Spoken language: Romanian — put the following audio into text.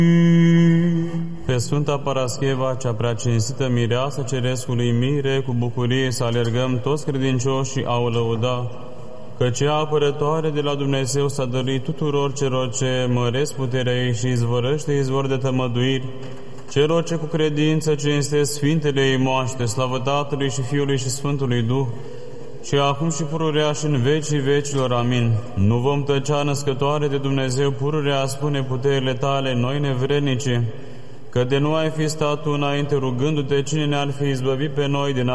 Pe Sfânta Parascheva, cea prea cinstită mireasă Cerescului Mire, cu bucurie să alergăm toți credincioșii a o lăuda, căci ea apărătoare de la Dumnezeu s-a dăruit tuturor celor ce măresc puterea ei și izvorăște izvor de tămăduiri, celor ce cu credință cinstesc Sfintele ei moaște, slavă Tatălui și Fiului și Sfântului Duh, și acum și pururea și în vecii vecilor. Amin. Nu vom tăcea, născătoare de Dumnezeu, pururea, spune puterile tale, noi nevrednici, că de nu ai fi stat tu înainte rugându-te, cine ne-ar fi izbăvit pe noi din